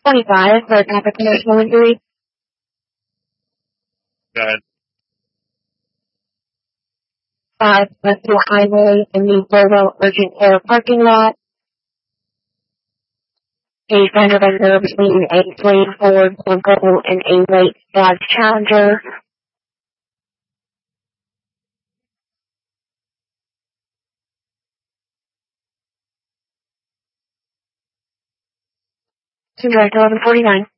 25 for traffic personal injury. Go ahead. 5 went to a highway in the Volvo urgent care parking lot. A fender bender between a Fleet Ford Bronco and a late Dodge Challenger. To direct 1149.